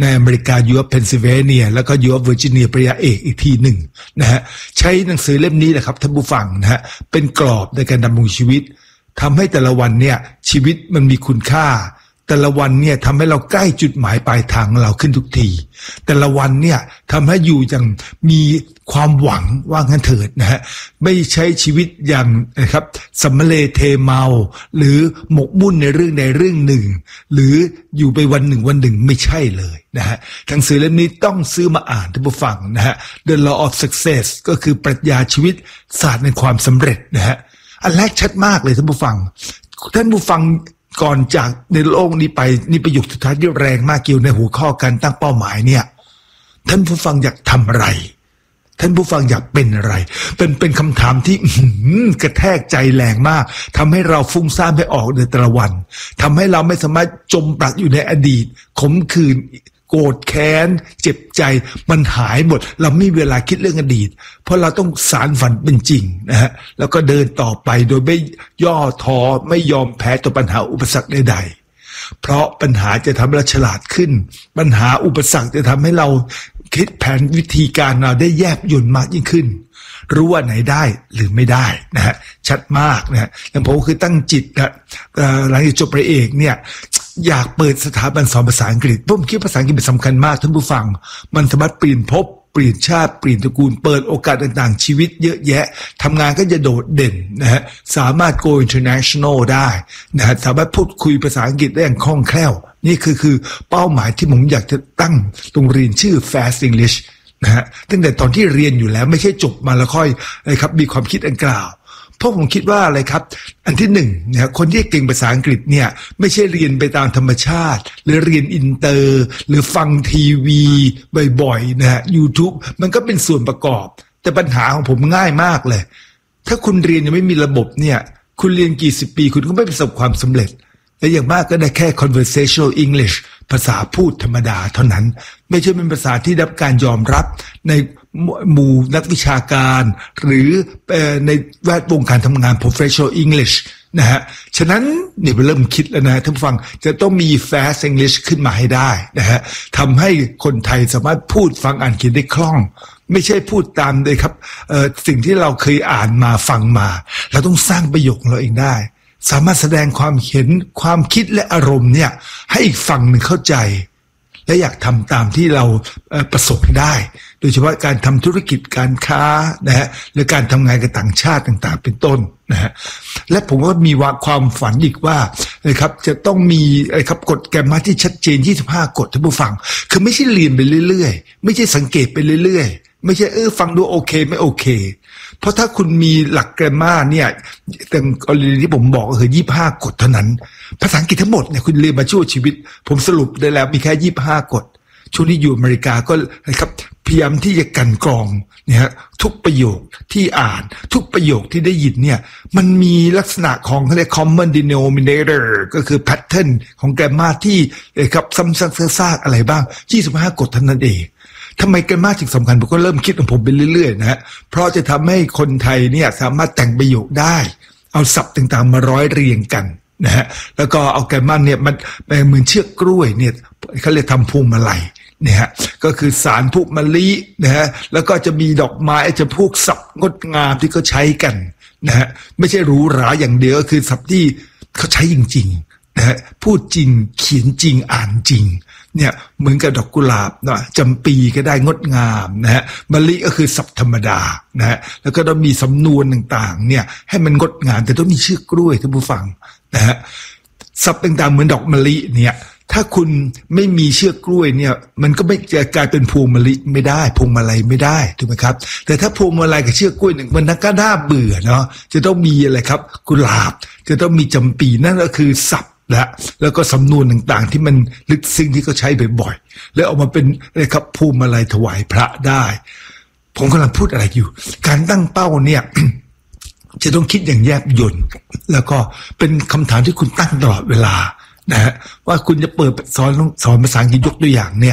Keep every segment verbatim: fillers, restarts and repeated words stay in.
ในอเมริกาอยู่เพนซิลเวเนียแล้วก็อยู่เวอร์จิเนียปริญญาเอกอีกทีหนึ่งนะฮะใช้หนังสือเล่มนี้แหละครับท่านผู้ฟังนะฮะเป็นกรอบในการดำรงชีวิตทำให้แต่ละวันเนี่ยชีวิตมันมีคุณค่าแต่ละวันเนี่ยทำให้เราใกล้จุดหมายปลายทางเราขึ้นทุกทีแต่ละวันเนี่ยทำให้อยู่อย่างมีความหวังว่างั้นเถิดนะฮะไม่ใช้ชีวิตอย่างนะครับสัมมะเลเทเมาหรือหมกมุ่นในเรื่องใดเรื่องหนึ่งหรืออยู่ไปวันหนึ่งวันหนึ่งไม่ใช่เลยนะฮะหนังสือเล่มนี้ต้องซื้อมาอ่านท่านผู้ฟังนะฮะ The Law of Success ก็คือปรัชญาชีวิตศาสตร์ในความสำเร็จนะฮะอันแรกชัดมากเลยท่านผู้ฟังท่านผู้ฟังก่อนจากในโลกนี้ไปนี่ประโยคสุดท้ายที่แรงมากเกี่ยวในหัวข้อการตั้งเป้าหมายเนี่ยท่านผู้ฟังอยากทำอะไรท่านผู้ฟังอยากเป็นอะไรเป็นเป็นคำถามที่กระแทกใจแรงมากทำให้เราฟุ้งซ่านไปออกในแต่ละวันทำให้เราไม่สามารถจมปลักอยู่ในอดีตขมขื่นโกรธแค้นเจ็บใจมันหายหมดเราไม่มีเวลาคิดเรื่องอดีตเพราะเราต้องสานฝันเป็นจริงนะฮะแล้วก็เดินต่อไปโดยไม่ย่อท้อไม่ยอมแพ้ต่อปัญหาอุปสรรคใดๆเพราะปัญหาจะทำให้เราฉลาดขึ้นปัญหาอุปสรรคจะทำให้เราคิดแผนวิธีการเราได้แยบยลมากยิ่งขึ้นรู้ว่าไหนได้หรือไม่ได้นะฮะชัดมากนะฮะอย่างผมคือตั้งจิตนะหลังจากจบปริญญาเอกเนี่ยอยากเปิดสถาบันสอนภาษาอังกฤษผมคิดภาษาอังกฤษเป็นสำคัญมากท่านผู้ฟังมันสามารถเปลี่ยนภพเปลี่ยนชาติเปลี่ยนตระกูลเปิดโอกาสต่างๆชีวิตเยอะแยะทำงานก็จะโดดเด่นนะฮะสามารถ go international ได้นะฮะสามารถพูดคุยภาษาอังกฤษได้อย่างคล่องแคล่วนี่คือคือเป้าหมายที่ผมอยากจะตั้งโรงเรียนชื่อ Fast English นะฮะตั้งแต่ตอนที่เรียนอยู่แล้วไม่ใช่จบมาแล้วค่อยนะครับมีความคิดดังกล่าวเพราะผมคิดว่าอะไรครับอันที่หนึ่งเนี่ยคนที่เก่งภาษาอังกฤษเนี่ยไม่ใช่เรียนไปตามธรรมชาติหรือเรียนอินเตอร์หรือฟังทีวีบ่อยๆนะฮะ YouTube มันก็เป็นส่วนประกอบแต่ปัญหาของผมง่ายมากเลยถ้าคุณเรียนยังไม่มีระบบเนี่ยคุณเรียนกี่สิบปีคุณก็ไม่ประสบความสำเร็จและอย่างมากก็ได้แค่ conversational English ภาษาพูดธรรมดาเท่านั้นไม่ใช่เป็นภาษาที่ได้รับการยอมรับในหมู่นักวิชาการหรือในแวดวงการทำงาน professional English นะฮะฉะนั้นเนี่ยเริ่มคิดแล้วนะท่านผู้ฟังจะต้องมี fast English ขึ้นมาให้ได้นะฮะทำให้คนไทยสามารถพูดฟังอ่านเขียนได้คล่องไม่ใช่พูดตามเลยครับสิ่งที่เราเคยอ่านมาฟังมาเราต้องสร้างประโยคเราเองได้สามารถแสดงความเห็นความคิดและอารมณ์เนี่ยให้อีกฝั่งหนึ่งเข้าใจและอยากทำตามที่เราประสบได้โดยเฉพาะการทำธุรกิจการค้านะฮะหรือการทำงานกับต่างชาติต่างๆเป็นต้นนะฮะและผมก็มีว่าความฝันอีกว่านะครับจะต้องมีไอ้ครับกฎแกรมมาที่ชัดเจนยี่สิบห้ากฎท่านผู้ฟังคือไม่ใช่เรียนไปเรื่อยๆไม่ใช่สังเกตไปเรื่อยๆไม่ใช่เออฟังดูโอเคไม่โอเคเพราะถ้าคุณมีหลักแกรมมาเนี่ยแต่กรณีที่ผมบอกก็คือยี่สิบห้ากฎเท่านั้นภาษาอังกฤษทั้งหมดเนี่ยคุณเรียนมาชั่วชีวิตผมสรุปได้แล้วมีแค่ยี่สิบห้ากฎช่วงนี้อยู่อเมริกาก็นะครับพยายามที่จะกันกรองเนี่ยฮะทุกประโยคที่อ่านทุกประโยคที่ได้ยินเนี่ยมันมีลักษณะของเขาเรียก common denominator ก็คือ pattern ของแกรมมาที่นะครับซ้ำซากๆอะไรบ้างยี่สิบห้ากฎเท่านั้นเองทำไมแกรมมาถึงสำคัญผมก็เริ่มคิดของผมไปเรื่อยๆนะฮะเพราะจะทำให้คนไทยเนี่ยสามารถแต่งประโยคได้เอาศัพท์ต่างๆมาร้อยเรียงกันนะฮะแล้วก็เอาแกรมมาเนี่ยมันเหมือนเชือกกล้วยเนี่ยเขาเรียกทำพวงมาลัยเนี่ยฮะก็คือสารพวกมะลินะฮะแล้วก็จะมีดอกไม้จะพวกศัพท์งดงามที่เขาใช้กันนะฮะไม่ใช่หรูหราอย่างเดียวก็คือศัพท์ที่เขาใช้จริงๆนะฮะพูดจริงเขียนจริงอ่านจริงเนี่ยเหมือนกับดอกกุหลาบนะจำปีก็ได้งดงามนะฮะมะลิก็คือศัพท์ธรรมดานะฮะแล้วก็ต้องมีสำนวนต่างๆเนี่ยให้มันงดงามแต่ต้องมีเชือกกล้วยท่านผู้ฟังนะฮะศัพท์ต่างๆเหมือนดอกมะลิเนี่ยถ้าคุณไม่มีเชือกกล้วยเนี่ยมันก็ไม่จะกลายเป็นพวงมะลิไม่ได้พวงมาลัยไม่ได้ถูกไหมครับแต่ถ้าพวงมาลัยกับเชือกกล้วยหนึ่งมันก็น่าเบื่อเนาะจะต้องมีอะไรครับกุหลาบจะต้องมีจำปีนั่นก็คือศัพท์และแล้วก็สำนวนต่างๆที่มันลึกซึ้งที่เขาใช้บ่อยๆแล้วออกมาเป็นอะไรครับพวงมาลัยถวายพระได้ผมกำลังพูดอะไรอยู่การตั้งเป้าเนี่ย จะต้องคิดอย่างแยบยลแล้วก็เป็นคำถามที่คุณตั้งตลอดเวลานะฮะว่าคุณจะเปิดสอนสอนภาษาอังกฤษยกตัวอย่างเนี่ย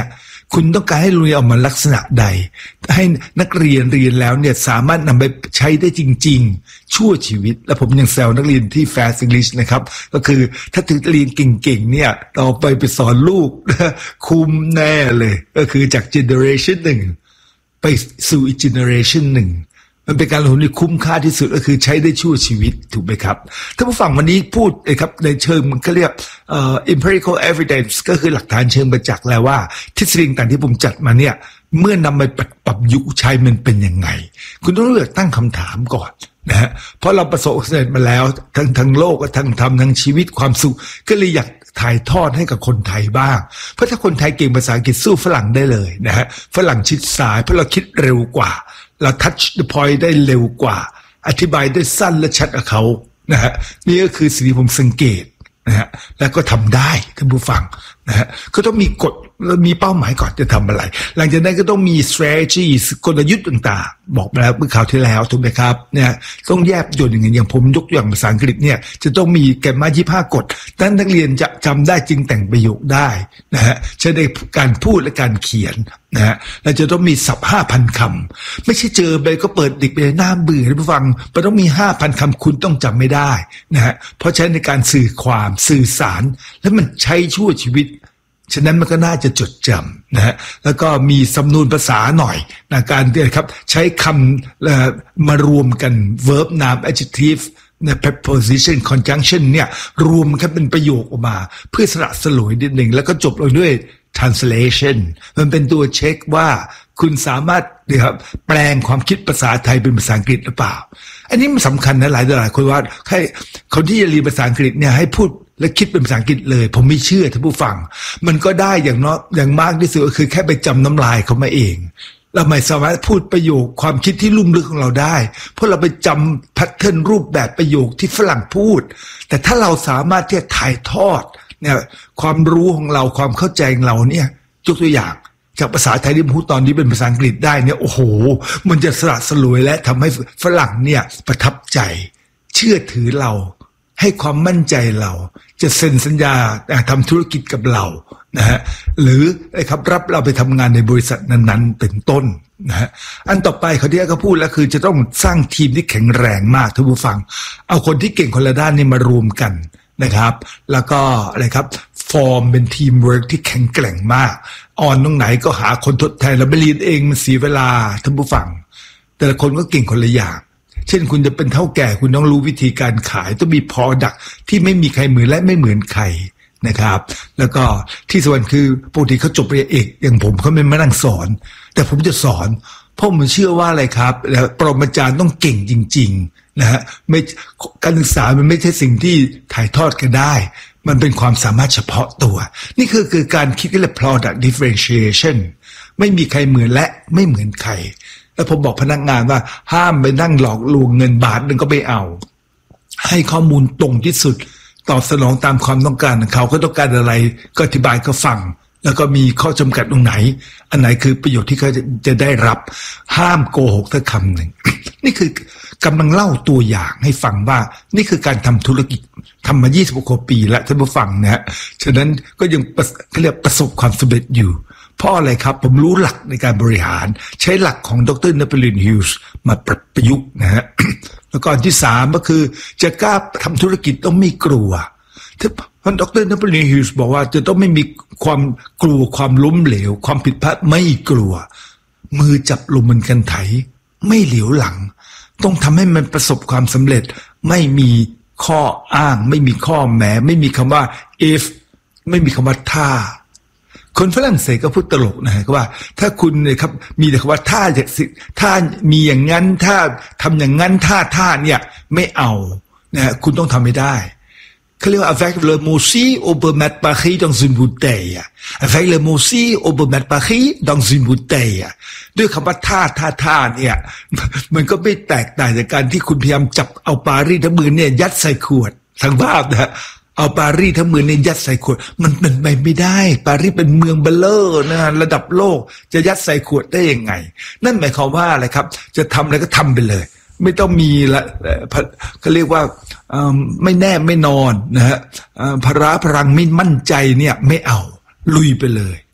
คุณต้องการให้โรงเรียนออกมาลักษณะใดให้นักเรียนเรียนแล้วเนี่ยสามารถนำไปใช้ได้จริงๆชั่วชีวิตและผมยังแซวนักเรียนที่ Fast English นะครับก็คือถ้าถึงเรียนเก่งๆเนี่ยต่อไปไปสอนลูกคุ้มแน่เลยก็คือจาก generation หนึ่งไปสู่อีก generation หนึ่งมันเป็นการลงทุนที่คุ้มค่าที่สุดก็คือใช้ได้ชั่วชีวิตถูกไหมครับถ้าผู้ฟังวันนี้พูดนะครับในเชิงมันก็เรียกเอ่อ empirical evidence ก็คือหลักฐานเชิงประจักษ์แล้วว่าทฤษฎีต่างที่ผมจัดมาเนี่ยเมื่อนำไปปรับยุใช้มันเป็นยังไงคุณต้องเลือกตั้งคำถามก่อนนะฮะเพราะเราประสบความสำเร็จมาแล้วทั้งทั้งโลกทั้งธรรมทั้งชีวิตความสุขก็เลยอยากถ่ายทอดให้กับคนไทยบ้างเพราะถ้าคนไทยเก่งภาษาอังกฤษสู้ฝรั่งได้เลยนะฮะฝรั่งชิดซ้ายเพราะเราคิดเร็วกว่าเรา touch the point ได้เร็วกว่าอธิบายได้สั้นและชัดกับเขานะฮะนี่ก็คือสิ่งที่ผมสังเกตนะฮะแล้วก็ทำได้ท่านผู้ฟังนะฮะก็ต้องมีกฎมีเป้าหมายก่อนจะทำอะไรหลังจากนั้นก็ต้องมี strategy กลยุทธ์ต่างๆบอกมาแล้วเมื่อคราวที่แล้วถูกไหมครับเนี่ยต้องแยบยลอย่างเงี้ยอย่างผมยกตัวอย่างภาษาอังกฤษเนี่ยจะต้องมีแกรมมายี่สิบห้ากฎนั้นนักเรียนจะจำได้จึงแต่งประโยคได้นะฮะใช้ในการพูดและการเขียนนะฮะเราจะต้องมีศัพท์ห้าพันคำไม่ใช่เจอไปก็เปิดดิกไปหน้าเบื่อท่านผู้ฟังมันต้องมีห้าพันคำคุณต้องจำไม่ได้นะฮะเพราะใช้ในการสื่อความสื่อสารและมันใช้ชั่วชีวิตฉะนั้นมันก็น่าจะจดจำนะฮะแล้วก็มีสำนวนภาษาหน่อยนะการเรียกครับใช้คำมารวมกัน verb noun adjective นะ preposition conjunction เนี่ยรวมกันเป็นประโยคออกมาเพื่อสระสลวยนิดหนึ่งแล้วก็จบลงด้วย translation มันเป็นตัวเช็คว่าคุณสามารถนะครับแปลงความคิดภาษาไทยเป็นภาษาอังกฤษหรือเปล่าอันนี้มันสำคัญนะหลายหลายคนว่าให้คนที่จะเรียนภาษาอังกฤษเนี่ยให้พูดและคิดเป็นภาษาอังกฤษเลยผมไม่เชื่อท่านผู้ฟังมันก็ได้อย่างน้อยอย่างมากที่สุดก็คือแค่ไปจำน้ำลายเขามาเองเราไม่สามารถพูดประโยคความคิดที่ลุ่มลึกของเราได้เพราะเราไปจำแพทเทิร์นรูปแบบประโยคที่ฝรั่งพูดแต่ถ้าเราสามารถที่จะถ่ายทอดเนี่ยความรู้ของเราความเข้าใจของเราเนี่ยยกตัวอย่างจากภาษาไทยที่พูดตอนนี้เป็นภาษาอังกฤษได้เนี่ยโอ้โหมันจะสละสลวยและทำให้ฝรั่งเนี่ยประทับใจเชื่อถือเราให้ความมั่นใจเราจะเซ็นสัญญาทำธุรกิจกับเรานะฮะหรือนะครับรับเราไปทำงานในบริษัทนั้นๆเป็นต้นนะฮะอันต่อไปเขาที่เขาพูดแล้วคือจะต้องสร้างทีมที่แข็งแรงมากท่านผู้ฟังเอาคนที่เก่งคนละด้านนี่มารวมกันนะครับแล้วก็อะไรครับฟอร์มเป็นทีมเวิร์กที่แข็งแกร่งมากอ่อนตรงไหนก็หาคนทดแทนแล้วไปเรียนเองมันเสียเวลาท่านผู้ฟังแต่ละคนก็เก่งคนละอย่างเช่นคุณจะเป็นเท่าแก่คุณต้องรู้วิธีการขายต้องมี product ที่ไม่มีใครเหมือนและไม่เหมือนใครนะครับแล้วก็ที่สำคัญคือปกติเขาจบปริญญาเอกอย่างผมเขาไม่มานั่งสอนแต่ผมจะสอนเพราะผมเชื่อว่าอะไรครับแล้วปรมาจารย์ต้องเก่งจริงๆนะฮะไม่การศึกษามันไม่ใช่สิ่งที่ถ่ายทอดกันได้มันเป็นความสามารถเฉพาะตัวนี่คือคือการคิดเรียก product differentiation ไม่มีใครเหมือนและไม่เหมือนใครแล้วผมบอกพนักงานว่าห้ามไปนั่งหลอกลวงเงินบาทนึงก็ไม่เอาให้ข้อมูลตรงที่สุดตอบสนองตามความต้องการของเขาเขาต้องการอะไรก็อธิบายก็ฟังแล้วก็มีข้อจำกัดตรงไหนอันไหนคือประโยชน์ที่เขาจะได้รับห้ามโกหกสักคำหนึ่ง นี่คือกำลังเล่าตัวอย่างให้ฟังว่านี่คือการทำธุรกิจทำมายี่สิบกว่าปีแล้วท่านผู้ฟังนะฮะฉะนั้นก็ยังเรียกประสบความสำเร็จอยู่เพราะอะไรครับผมรู้หลักในการบริหารใช้หลักของดร. นโปเลียนฮิลส์มาประยุกต์นะฮะ แล้วก็อันที่สามก็คือจะกล้าทำธุรกิจต้องไม่กลัวท่านดร. นโปเลียนฮิลส์บอกว่าจะต้องไม่มีความกลัวความล้มเหลวความผิดพลาดไม่กลัวมือจับลมมันกันไถไม่เหลียวหลังต้องทำให้มันประสบความสำเร็จไม่มีข้ออ้างไม่มีข้อแม้ไม่มีคำว่า if ไม่มีคำว่าถ้าคนฝรั่งเศสก็พูดตลกนะฮะว่าถ้าคุณเนี่ยครับมีแต่คำว่าถ้าถ้ามีอย่างนั้นถ้าทำอย่างนั้นถ้าถ้าเนี่ยไม่เอานะฮะคุณต้องทำไม่ได้เขาเรียกว่า avec le moussi on peut mettre Paris dans une bouteille avec le moussi on peut mettre Paris dans une bouteille ด้วยคำว่าท่าท่าท่าเนี่ยมันก็ไม่แตกต่างจากการที่คุณพยายามจับเอาปารีสทั้งมือเนี่ยยัดใส่ขวดทั้งภาพนะเอาปารีสทั้งเมืองเนี่ยยัดใส่ขวดมันเป็นไปไม่ได้ปารีสเป็นเมืองเบลเลอร์นะระดับโลกจะยัดใส่ขวดได้ยังไงนั่นหมายความว่าอะไรครับจะทำอะไรก็ทำไปเลยไม่ต้องมีละเขาเรียกว่าไม่แน่ไม่นอนนะฮะพระพลังไม่มั่นใจเนี่ยไม่เอาลุยไปเลย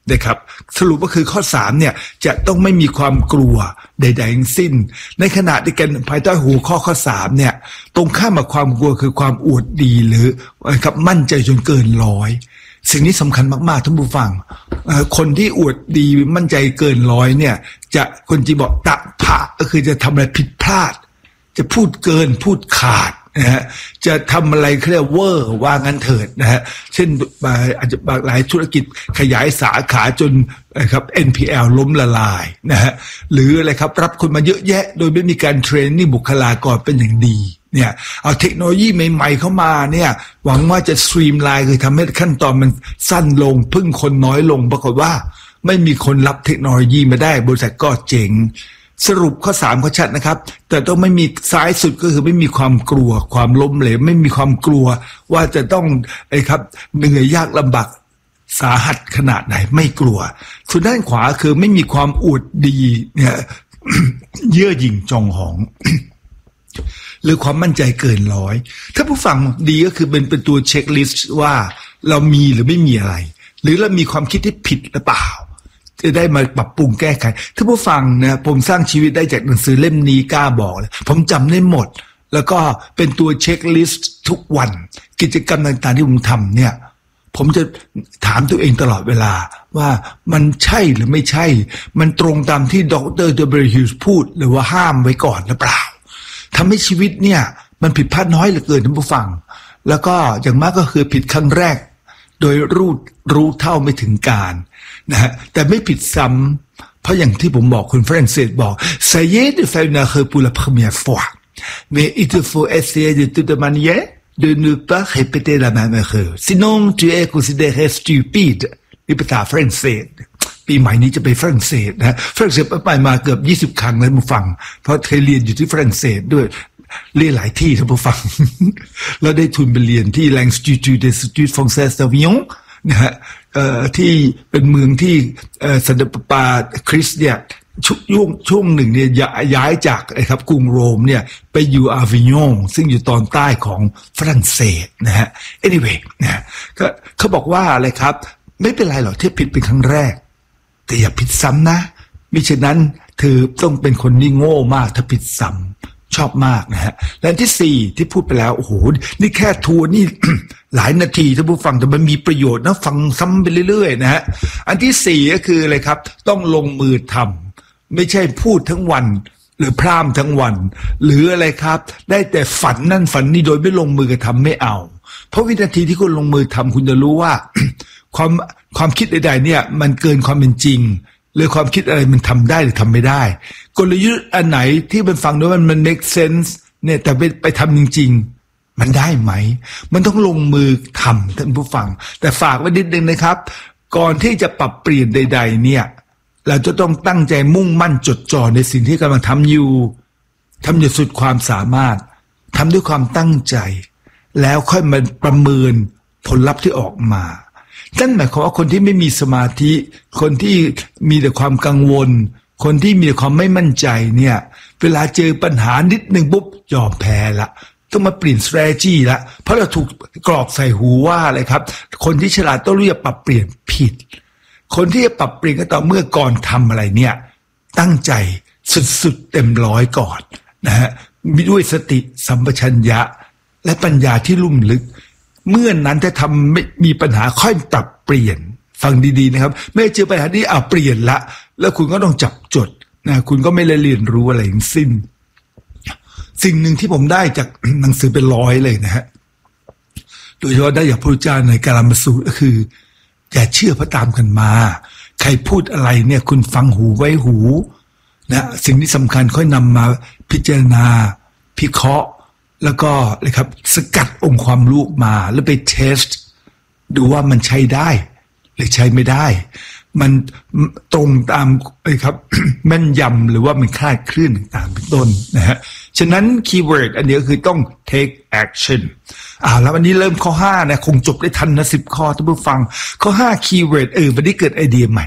นะครับสรุปก็คือข้อสามเนี่ยจะต้องไม่มีความกลัวใดๆทั้งสิ้นในขณะที่กันภายใต้หัวข้อข้อสามเนี่ยตรงข้ามกับความกลัวคือความอวดดีหรือครับมั่นใจจนเกินร้อยสิ่งนี้สำคัญมากๆท่านผู้ฟังคนที่อวดดีมั่นใจเกินร้อยเนี่ยจะคนจีบอกตะผะก็คือจะทำอะไรผิดพลาดจะพูดเกินพูดขาดนะฮะจะทำอะไรเขาเรียกเวอร์ว่างั้นเถิดนะฮะเช่นอาจจะบางหลายธุรกิจขยายสาขาจนนะครับ เอ็น พี แอล ล้มละลายนะฮะหรืออะไรครับรับคนมาเยอะแยะโดยไม่มีการเทรนนิ่งบุคลากรเป็นอย่างดีเนี่ยเอาเทคโนโลยีใหม่ๆเข้ามาเนี่ยหวังว่าจะสตรีมไลน์คือทำให้ขั้นตอนมันสั้นลงพึ่งคนน้อยลงปรากฏว่าไม่มีคนรับเทคโนโลยีมาได้บริษัทก็เจ๋งสรุปข้อสามข้อชัดนะครับแต่ต้องไม่มีซ้ายสุดก็คือไม่มีความกลัวความล้มเหลวไม่มีความกลัวว่าจะต้องไอ้ครับเหนื่อยยากลำบากสาหัสขนาดไหนไม่กลัวส่วนด้านขวาคือไม่มีความอวดดีเนี่ย เย่อหยิ่งจองหอง หรือความมั่นใจเกินร้อยถ้าผู้ฟังดีก็คือเป็นเป็นตัวเช็คลิสต์ว่าเรามีหรือไม่มีอะไรหรือเรามีความคิดที่ผิดหรือเปล่าจะได้มาปรับปรุงแก้ไขถ้าผู้ฟังนะผมสร้างชีวิตได้จากหนังสือเล่มนี้กล้าบอกเลยผมจำได้หมดแล้วก็เป็นตัวเช็คลิสต์ทุกวันกิจกรรมต่างๆที่ผมทำเนี่ยผมจะถามตัวเองตลอดเวลาว่ามันใช่หรือไม่ใช่มันตรงตามที่ดร. เดอ บิล ฮิวส์พูดหรือว่าห้ามไว้ก่อนหรือเปล่าทำให้ชีวิตเนี่ยมันผิดพลาดน้อยเหลือเกินท่านผู้ฟังแล้วก็อย่างมากก็คือผิดครั้งแรกโดยรู้รู้เท่าไม่ถึงการนะฮะแต่ไม่ผิดซ้ำเพราะอย่างที่ผมบอกคนฝรั่งเศสบอก ça y est de faire une erreur pour la première fois mais il te faut essayer de toute manière de ne pas répéter la même erreur sinon tu es considéré stupide นี่ภาษาฝรั่งเศสปีใหม่นี้จะไปฝรั่งเศสนะฝรั่งเศสไปมาเกือบยี่สิบครั้งแล้วมาฟังเพราะเคยเรียนอยู่ที่ฝรั่งเศสด้วยเรียนหลายที่ท่านผู้ฟัง แล้วได้ทุนไปเรียนที่ l'Institut des études françaises d'Avignon นะฮะที่เป็นเมืองที่สันตะปาคริสต์เนี่ยช่วงช่วงหนึ่งเนี่ยย้ายจากไอ้ครับกรุงโรมเนี่ยไปอยู่อาวิญญงซึ่งอยู่ตอนใต้ของฝรั่งเศสนะฮะ anyway นะก็เขาบอกว่าอะไรครับไม่เป็นไรหรอกที่ผิดเป็นครั้งแรกแต่อย่าผิดซ้ำนะมิฉะนั้นเธอต้องเป็นคนที่โง่มากถ้าผิดซ้ำชอบมากนะฮะและที่สี่ที่พูดไปแล้วโอ้โหนี่แค่ทัวร์นี่ หลายนาทีถ้าผู้ฟังแต่มันมีประโยชน์นะฟังซ้ำไปเรื่อยๆนะฮะอันที่สี่ก็คืออะไรครับต้องลงมือทำไม่ใช่พูดทั้งวันหรือพร่ำทั้งวันหรืออะไรครับได้แต่ฝันนั่นฝันนี่โดยไม่ลงมือกระทำไม่เอาเพราะวินาทีที่คุณลงมือทำคุณจะรู้ว่า ความความคิดใดๆเนี่ยมันเกินความเป็นจริงหรือความคิดอะไรมันทำได้หรือทำไม่ได้กลยุทธ์อันไหนที่มันฟังด้วยมันมัน make sense เนี่ยแต่ไปไปทำจริงๆมันได้ไหมมันต้องลงมือทำท่านผู้ฟังแต่ฝากไว้นิดนึงนะครับก่อนที่จะปรับเปลี่ยนใดๆเนี่ยเราจะต้องตั้งใจมุ่งมั่นจดจ่อในสิ่งที่กำลังทำอยู่ทำอยู่สุดความสามารถทำด้วยความตั้งใจแล้วค่อยมาประเมินผลลัพธ์ที่ออกมานั่นหมายความว่าคนที่ไม่มีสมาธิคนที่มีแต่ความกังวลคนที่มีแต่ความไม่มั่นใจเนี่ยเวลาเจอปัญหานิดนึงปุ๊บยอมแพ้ละต้องมาเปลี่ยน strategy ละเพราะเราถูกกรอกใส่หูว่าอะไรครับคนที่ฉลาดต้องรู้จักปรับเปลี่ยนผิดคนที่จะปรับเปลี่ยนก็ต่อเมื่อก่อนทำอะไรเนี่ยตั้งใจสุดๆเต็มร้อยก่อนนะฮะมีด้วยสติสัมปชัญญะและปัญญาที่ลุ่มลึกเมื่อนั้นถ้าทำไม่มีปัญหาค่อยปรับเปลี่ยนฟังดีๆนะครับไม่เจอปัญหานี้เอาเปลี่ยนละแล้วคุณก็ต้องจับจดนะคุณก็ไม่ได้เรียนรู้อะไรทั้งสิ้นสิ่งหนึ่งที่ผมได้จากหนังสือเป็นร้อยเลยนะฮะโดยเฉพาะได้จากพระพุทธเจ้าในกาลามสูตรก็คืออย่าเชื่อเพราะตามกันมาใครพูดอะไรเนี่ยคุณฟังหูไว้หูนะสิ่งที่สำคัญค่อยนำมาพิจารณาพิเคราะห์แล้วก็เลยครับสกัดองค์ความรู้มาแล้วไปเทสต์ดูว่ามันใช้ได้หรือใช้ไม่ได้มันตรงตามไอ้ครับ แม่นยำหรือว่ามันคลาดเคลื่อนต่างๆเป็นต้นนะฮะฉะนั้นคีย์เวิร์ดอันนี้ก็คือต้อง take action อ่าแล้ววันนี้เริ่มข้อห้านะคงจบได้ทันนะสิบข้อท่านผู้ฟังข้อห้าคีย์เวิร์ดเออวันนี้เกิดไอเดียใหม่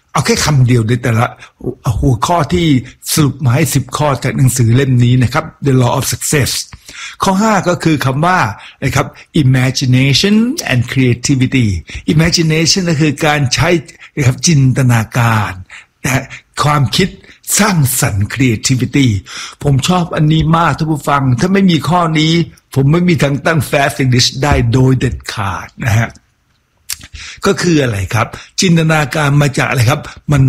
เอาแค่คำเดียวในแต่ละหัวข้อที่สรุปมาให้สิบข้อจากหนังสือเล่มนี้นะครับ The Law of Success ข้อห้าก็คือคำว่านะครับ imagination and creativity imagination ก็คือการใช้นะครับจินตนาการนะความคิดสร้างสรรค์ creativity ผมชอบอันนี้มากท่านผู้ฟังถ้าไม่มีข้อนี้ผมไม่มีทางตั้ง Fast English ได้โดยเด็ดขาดนะฮะก็คืออะไรครับจินตนาการมาจากอะไรครับมัน